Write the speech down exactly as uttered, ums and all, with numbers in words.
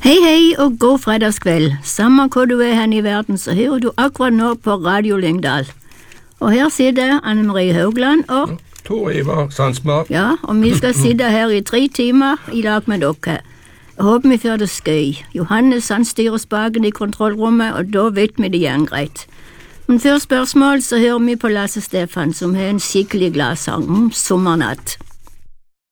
Hei, hei og god fredagskveld. Samme hvor du er hen i verden, så hører du akkurat nå på Radio Lyngdal. Og her sitter Anne-Marie Haugland og... Tor Ivar Sandsmark. Ja, og vi skal sitte her i tre timer i lag med dere. Jeg håper vi får det skøy. Johannes han styrer spaken i kontrollrommet, og da vet vi det gjerne greit. Men før spørsmål så hører vi på Lasse Stefan, som har en skikkelig glad sang om sommernatt.